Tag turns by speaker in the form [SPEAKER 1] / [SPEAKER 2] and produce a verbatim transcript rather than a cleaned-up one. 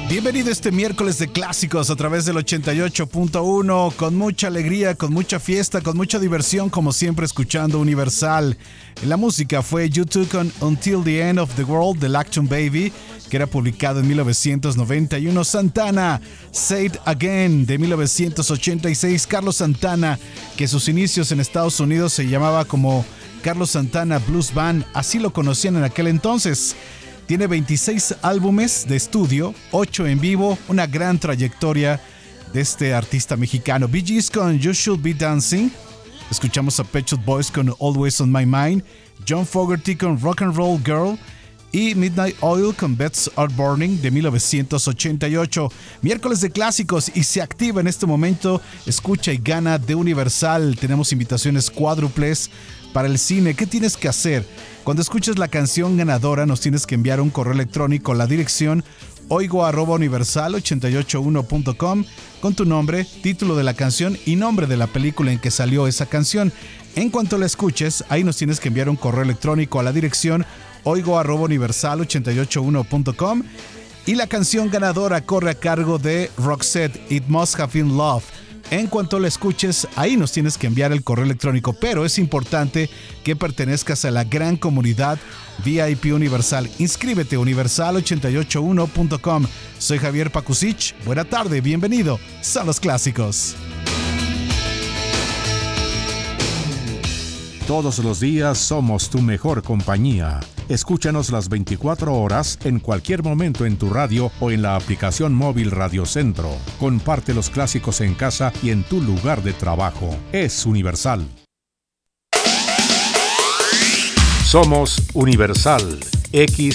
[SPEAKER 1] Bienvenido este miércoles de clásicos a través del ochenta y ocho punto uno, con mucha alegría, con mucha fiesta, con mucha diversión, como siempre escuchando Universal. En la música fue U dos con Until the End of the World del Action Baby, que era publicado en mil novecientos noventa y uno. Santana, Say It Again de mil novecientos ochenta y seis. Carlos Santana, que sus inicios en Estados Unidos se llamaba como Carlos Santana Blues Band, así lo conocían en aquel entonces. Tiene veintiséis álbumes de estudio, ocho en vivo, una gran trayectoria de este artista mexicano. Bee Gees con You Should Be Dancing. Escuchamos a Pet Shop Boys con Always on My Mind. John Fogerty con Rock and Roll Girl. Y Midnight Oil con Beds Are Burning de mil novecientos ochenta y ocho. Miércoles de clásicos y se activa en este momento Escucha y Gana de Universal. Tenemos invitaciones cuádruples para el cine. ¿Qué tienes que hacer? Cuando escuches la canción ganadora, nos tienes que enviar un correo electrónico a la dirección oigo arroba universal ochenta y ocho uno punto com con tu nombre, título de la canción y nombre de la película en que salió esa canción. En cuanto la escuches, ahí nos tienes que enviar un correo electrónico a la dirección oigo arroba universal ochenta y ocho uno punto com y la canción ganadora corre a cargo de Roxette, It Must Have Been Love. En cuanto la escuches, ahí nos tienes que enviar el correo electrónico, pero es importante que pertenezcas a la gran comunidad V I P Universal. Inscríbete a universal ochenta y ocho uno punto com. Soy Javier Pakusich. Buena tarde, bienvenido. Son los clásicos.
[SPEAKER 2] Todos los días somos tu mejor compañía. Escúchanos las veinticuatro horas en cualquier momento en tu radio o en la aplicación móvil Radio Centro. Comparte los clásicos en casa y en tu lugar de trabajo. Es Universal. Somos Universal X